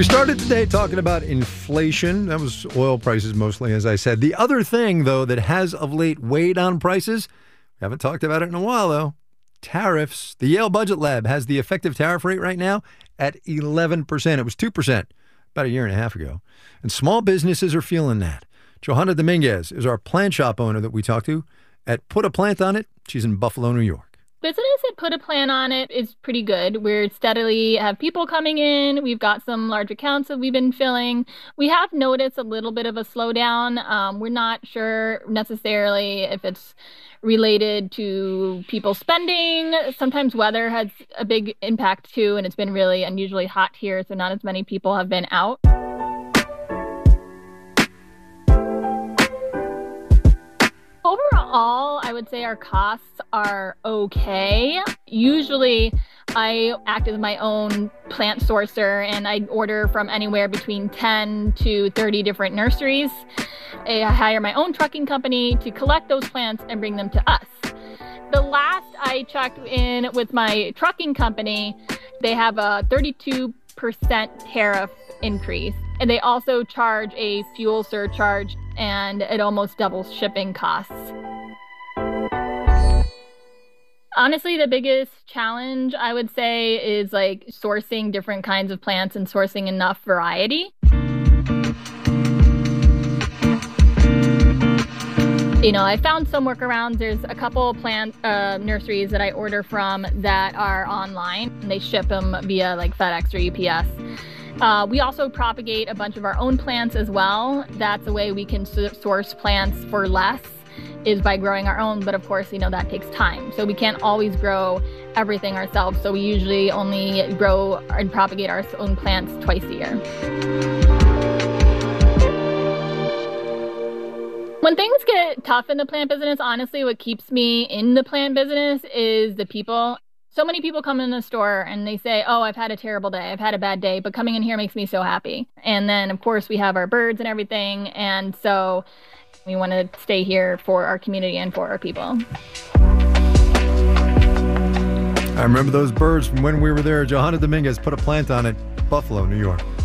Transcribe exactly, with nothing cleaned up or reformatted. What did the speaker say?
We started today talking about inflation. That was oil prices mostly, as I said. The other thing, though, that has of late weighed on prices, we haven't talked about it in a while, though, tariffs. The Yale Budget Lab has the effective tariff rate right now at eleven percent. It was two percent about a year and a half ago. And small businesses are feeling that. Johanna Dominguez is our plant shop owner that we talked to at Put a Plant on It. She's in Buffalo, New York. Business at Put a Plant on It is pretty good. We're steadily have people coming in. We've got some large accounts that we've been filling. We have noticed a little bit of a slowdown. Um, we're not sure necessarily if it's related to people spending. Sometimes weather has a big impact too, and it's been really unusually hot here, so not as many people have been out. Overall, I would say our costs are okay. Usually, I act as my own plant sourcer, and I order from anywhere between ten to thirty different nurseries. I hire my own trucking company to collect those plants and bring them to us. The last I checked in with my trucking company, they have a thirty-two percent tariff increase. And they also charge a fuel surcharge, and it almost doubles shipping costs. Honestly, the biggest challenge, I would say, is like sourcing different kinds of plants and sourcing enough variety. You know, I found some workarounds. There's a couple plant uh, nurseries that I order from that are online, and they ship them via like FedEx or U P S. Uh, we also propagate a bunch of our own plants as well. That's a way we can source plants for less, is by growing our own. But of course, you know, that takes time. So we can't always grow everything ourselves. So we usually only grow and propagate our own plants twice a year. When things get tough in the plant business, honestly, what keeps me in the plant business is the people. So many people come in the store and they say, oh, I've had a terrible day. I've had a bad day, but coming in here makes me so happy. And then, of course, we have our birds and everything. And so we want to stay here for our community and for our people. I remember those birds from when we were there. Johanna Dominguez Put a Plant on It, Buffalo, New York.